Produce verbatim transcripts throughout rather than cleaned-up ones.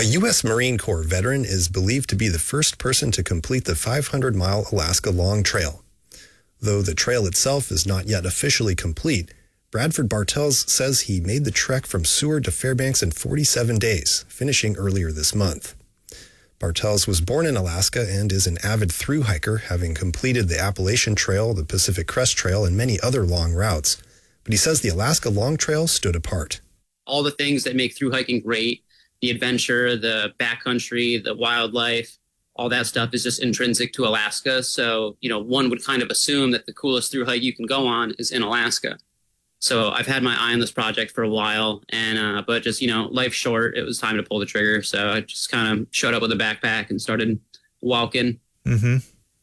A U S Marine Corps veteran is believed to be the first person to complete the five hundred mile Alaska Long Trail. Though the trail itself is not yet officially complete, Bradford Bartels says he made the trek from Seward to Fairbanks in forty-seven days, finishing earlier this month. Bartels was born in Alaska and is an avid thru hiker, having completed the Appalachian Trail, the Pacific Crest Trail, and many other long routes. But he says the Alaska Long Trail stood apart. All the things that make thru hiking great, the adventure, the backcountry, the wildlife, all that stuff is just intrinsic to Alaska. So, you know, one would kind of assume that the coolest thru hike you can go on is in Alaska. So I've had my eye on this project for a while, and uh, but just, you know, life's short. It was time to pull the trigger. So I just kind of showed up with a backpack and started walking. Mm-hmm.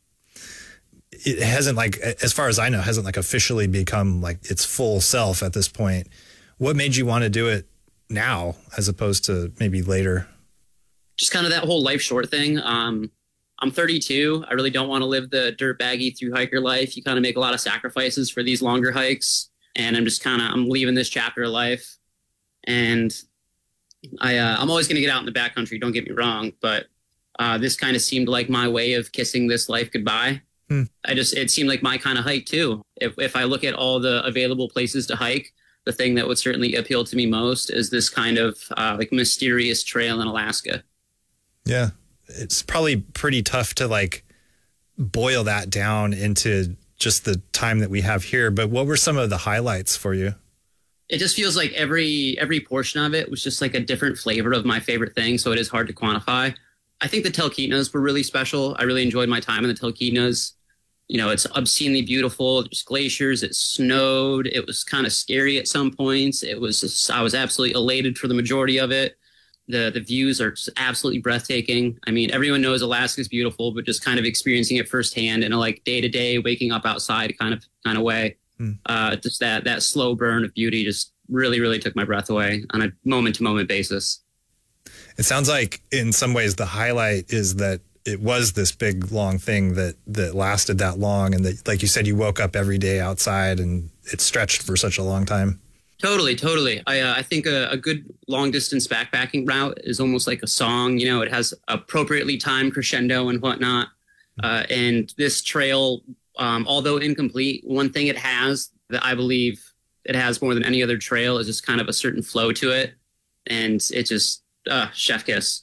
It hasn't, like, as far as I know, hasn't like officially become like its full self at this point. What made you want to do it now as opposed to maybe later? Just kind of that whole life short thing. Um, I'm thirty-two. I really don't want to live the dirt baggy thru hiker life. You kind of make a lot of sacrifices for these longer hikes. And I'm just kind of, I'm leaving this chapter of life. And I, uh, I'm always going to get out in the backcountry, don't get me wrong. But uh, this kind of seemed like my way of kissing this life goodbye. Hmm. I just, it seemed like my kind of hike too. If, if I look at all the available places to hike, the thing that would certainly appeal to me most is this kind of uh, like mysterious trail in Alaska. Yeah. It's probably pretty tough to like boil that down into just the time that we have here. But what were some of the highlights for you? It just feels like every every portion of it was just like a different flavor of my favorite thing. So it is hard to quantify. I think the Talkeetnas were really special. I really enjoyed my time in the Talkeetnas. You know, it's obscenely beautiful. There's glaciers. It snowed. It was kind of scary at some points. It was just, I was absolutely elated for the majority of it. The the views are just absolutely breathtaking. I mean, everyone knows Alaska's beautiful, but just kind of experiencing it firsthand in a like day to day, waking up outside kind of kind of way. Hmm. Uh, just that that slow burn of beauty just really, really took my breath away on a moment to moment basis. It sounds like in some ways the highlight is that it was this big, long thing that, that lasted that long. And that, like you said, you woke up every day outside and it stretched for such a long time. Totally, totally. I uh, I think a, a good long distance backpacking route is almost like a song. You know, it has appropriately timed crescendo and whatnot. Uh, and this trail, um, although incomplete, one thing it has that I believe it has more than any other trail is just kind of a certain flow to it. And it just, uh, chef kiss.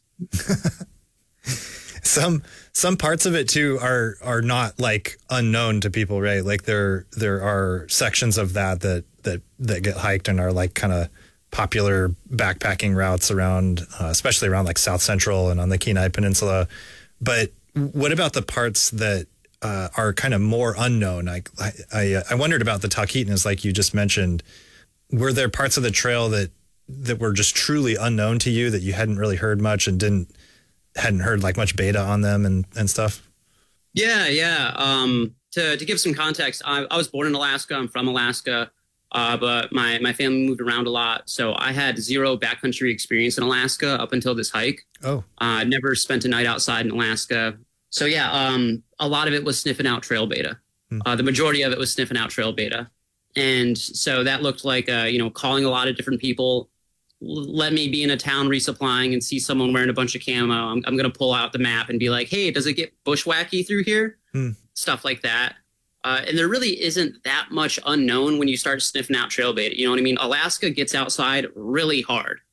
Some some parts of it too are are not like unknown to people, right? Like there there are sections of that that that that get hiked and are like kind of popular backpacking routes around, uh, especially around like South Central and on the Kenai Peninsula. But what about the parts that uh, are kind of more unknown? Like I I, I wondered about the Talkeetnas, like you just mentioned. Were there parts of the trail that that were just truly unknown to you that you hadn't really heard much and didn't hadn't heard like much beta on them and, and stuff? Yeah, yeah. Um, to, to give some context, I, I was born in Alaska. I'm from Alaska, uh, but my, my family moved around a lot. So I had zero backcountry experience in Alaska up until this hike. Oh. I uh, never spent a night outside in Alaska. So yeah, um, a lot of it was sniffing out trail beta. Hmm. Uh, the majority of it was sniffing out trail beta. And so that looked like, uh, you know, calling a lot of different people. Let me be in a town resupplying and see someone wearing a bunch of camo. I'm, I'm going to pull out the map and be like, hey, does it get bushwhacky through here? Hmm. Stuff like that. Uh, and there really isn't that much unknown when you start sniffing out trail beta. You know what I mean? Alaska gets outside really hard.